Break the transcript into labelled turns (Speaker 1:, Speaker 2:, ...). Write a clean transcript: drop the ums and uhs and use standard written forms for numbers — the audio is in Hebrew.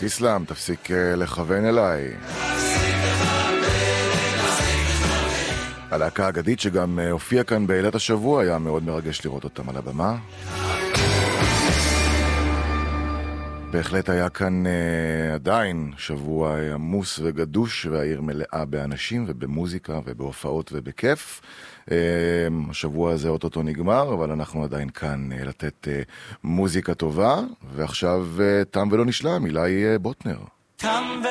Speaker 1: איסלאם, תפסיק לכוון אליי. הלהקה האגדית שגם הופיעה כאן בעילת השבוע, היה מאוד מרגש לראות אותם על הבמה. בהחלט היה כאן עדיין שבוע עמוס וגדוש, והעיר מלאה באנשים ובמוזיקה ובהופעות ובכיף. השבוע הזה אוטוטו נגמר, אבל אנחנו עדיין כאן לתת מוזיקה טובה. ועכשיו תם ולא נשלם, אילי בוטנר.
Speaker 2: תם